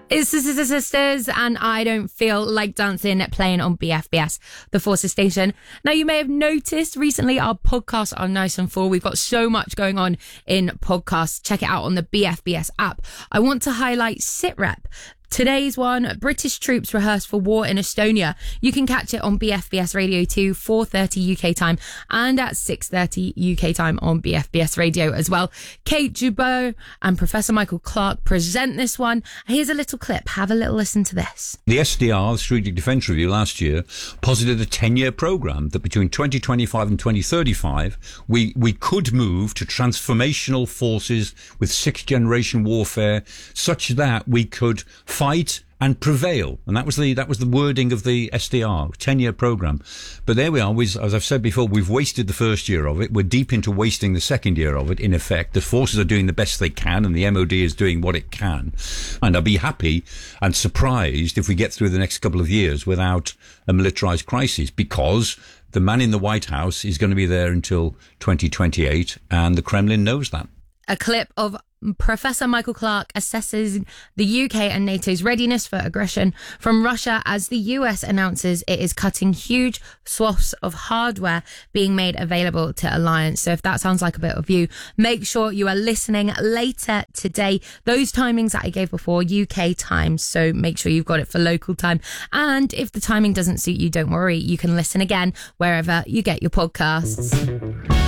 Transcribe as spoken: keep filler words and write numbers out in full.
It's the Sister Sisters and I Don't Feel Like Dancing, playing on B F B S, the Forces station. Now, you may have noticed recently our podcasts are nice and full. We've got so much going on in podcasts. Check it out on the B F B S app. I want to highlight SitRep. Today's one, British troops rehearse for war in Estonia. You can catch it on B F B S Radio two, four thirty U K time, and at six thirty U K time on B F B S Radio as well. Kate Jubot and Professor Michael Clark present this one. Here's a little clip. Have a little listen to this. The S D R, the Strategic Defence Review, last year posited a ten-year programme that between twenty twenty-five and twenty thirty-five, we, we could move to transformational forces with sixth-generation warfare such that we could fight and prevail. And that was the that was the wording of the S D R, ten-year programme. But there we are. We, as I've said before, we've wasted the first year of it. We're deep into wasting the second year of it, in effect. The forces are doing the best they can, and the M O D is doing what it can. And I'll be happy and surprised if we get through the next couple of years without a militarised crisis, because the man in the White House is going to be there until twenty twenty-eight, and the Kremlin knows that. A clip of Professor Michael Clark assesses the U K and NATO's readiness for aggression from Russia as the U S announces it is cutting huge swaths of hardware being made available to alliance. So if that sounds like a bit of you, make sure you are listening later today. Those timings that I gave before, U K time, so make sure you've got it for local time. And if the timing doesn't suit you, don't worry, you can listen again wherever you get your podcasts.